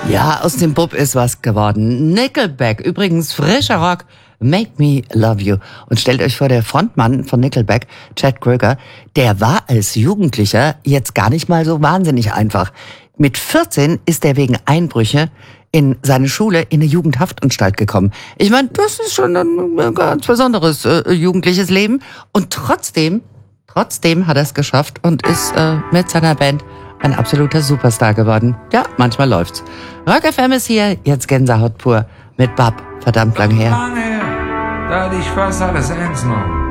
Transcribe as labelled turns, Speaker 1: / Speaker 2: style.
Speaker 1: Ja, aus dem Bub ist was geworden. Nickelback, übrigens frischer Rock, Make Me Love You. Und stellt euch vor, der Frontmann von Nickelback, Chad Kroeger, der war als Jugendlicher jetzt gar nicht mal so wahnsinnig einfach. Mit 14 ist er wegen Einbrüche in seine Schule in eine Jugendhaftanstalt gekommen. Ich meine, das ist schon ein ganz besonderes jugendliches Leben. Und trotzdem hat er es geschafft und ist mit seiner Band ein absoluter Superstar geworden. Ja, manchmal läuft's. Rock FM ist hier, jetzt Gänsehaut pur mit Bab, verdammt lang her.
Speaker 2: Lange, da hatte ich fast alles ernst genommen.